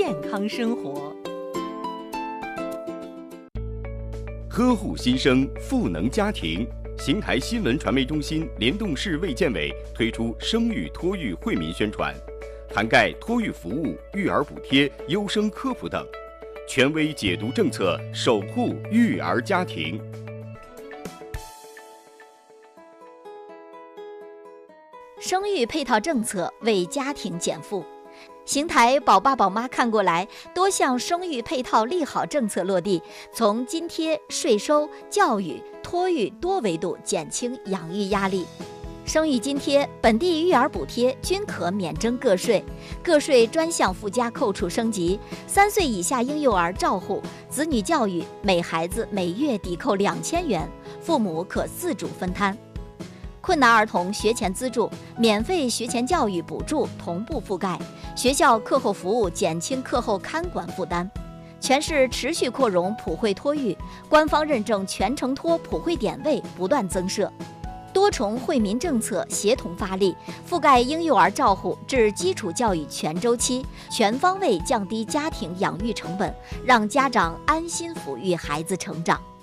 健康生活。 呵护新生，赋能家庭。邢台新闻传媒中心联动市卫健委推出生育托育惠民宣传，涵盖托育服务、育儿补贴、优生科普等，权威解读政策，守护育儿家庭。 生育配套政策为家庭减负。邢台宝爸宝妈看过来，多项生育配套利好政策落地，从津贴、税收、教育、托育多维度减轻养育压力。生育津贴、本地育儿补贴均可免征个税，个税专项附加扣除升级。3岁以下婴幼儿照护、子女教育，每孩子每月抵扣2000元，父母可自主分摊。困难儿童学前资助、免费学前教育补助同步覆盖，学校课后服务减轻课后看管负担。全市持续扩容普惠托育，官方认证全程托普惠点位不断增设，多重惠民政策协同发力，覆盖婴幼儿照护至基础教育全周期，全方位降低家庭养育成本，让家长安心抚育孩子成长。